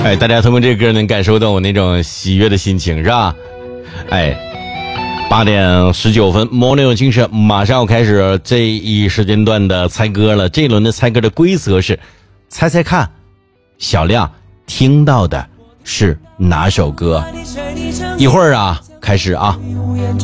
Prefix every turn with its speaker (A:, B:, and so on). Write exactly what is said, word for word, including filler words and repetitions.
A: 哎，大家通过这个歌能感受到我那种喜悦的心情，是吧？哎，八点十九分，魔力有精神，马上要开始这一时间段的猜歌了。这一轮的猜歌的规则是，猜猜看，小亮听到的是哪首歌？一会儿啊，开始啊。